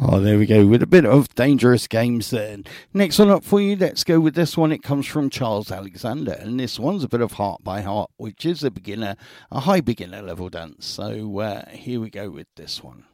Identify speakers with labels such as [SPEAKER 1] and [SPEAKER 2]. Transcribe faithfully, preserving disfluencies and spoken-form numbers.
[SPEAKER 1] Oh, there we go, with a bit of Dangerous Games then. Next one up for you, let's go with this one. It comes from Charles Alexander, and this one's a bit of Heart by Heart, which is a beginner, a high beginner level dance. So uh, here we go with this one.